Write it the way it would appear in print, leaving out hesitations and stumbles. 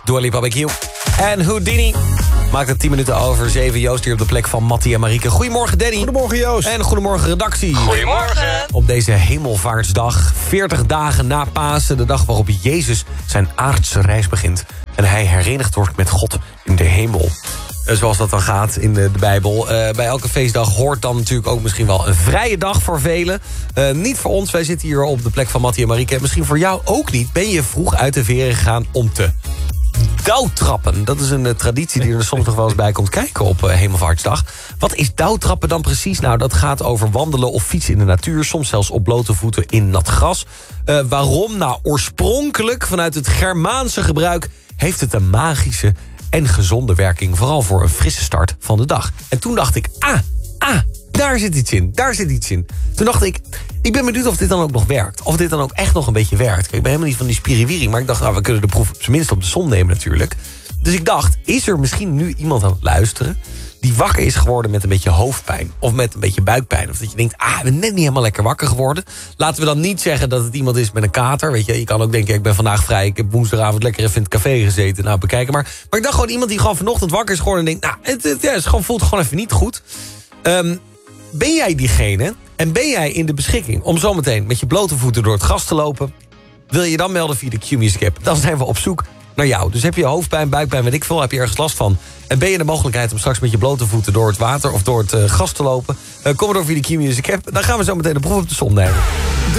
Dua Lipa bij Q. En Houdini maakt het 10 minuten over 7. Joost hier op de plek van Mattie en Marieke. Goedemorgen Danny. Goedemorgen Joost. En goedemorgen redactie. Goedemorgen. Op deze hemelvaartsdag, 40 dagen na Pasen, de dag waarop Jezus zijn aardse reis begint. En hij herenigd wordt met God in de hemel. Zoals dat dan gaat in de Bijbel. Bij elke feestdag hoort dan natuurlijk ook misschien wel een vrije dag voor velen. Niet voor ons, wij zitten hier op de plek van Mattie en Marieke. Misschien voor jou ook niet. Ben je vroeg uit de veren gegaan om te douwtrappen? Dat is een traditie die er soms nog wel eens bij komt kijken op Hemelvaartsdag. Wat is douwtrappen dan precies? Nou, dat gaat over wandelen of fietsen in de natuur. Soms zelfs op blote voeten in nat gras. Waarom? Nou, oorspronkelijk vanuit het Germaanse gebruik heeft het een magische en gezonde werking. Vooral voor een frisse start van de dag. En toen dacht ik, daar zit iets in. Daar zit iets in. Toen dacht ik ben benieuwd of dit dan ook nog werkt. Of dit dan ook echt nog een beetje werkt. Kijk, ik ben helemaal niet van die spiriwiri, maar ik dacht, nou, we kunnen de proef op zijn minst op de som nemen natuurlijk. Dus ik dacht, is er misschien nu iemand aan het luisteren die wakker is geworden met een beetje hoofdpijn of met een beetje buikpijn? Of dat je denkt, ik ben net niet helemaal lekker wakker geworden. Laten we dan niet zeggen dat het iemand is met een kater. Weet je kan ook denken, ik ben vandaag vrij. Ik heb woensdagavond lekker even in het café gezeten. Nou, bekijken. Maar ik dacht gewoon iemand die gewoon vanochtend wakker is geworden en denkt, het voelt gewoon even niet goed. Ben jij diegene en ben jij in de beschikking om zometeen met je blote voeten door het gras te lopen? Wil je dan melden via de Q-Music app? Dan zijn we op zoek naar jou. Dus heb je hoofdpijn, buikpijn, weet ik veel, heb je ergens last van? En ben je de mogelijkheid om straks met je blote voeten door het water of door het gras te lopen? Kom maar door via de Q-Music app. Dan gaan we zo meteen de proef op de som nemen.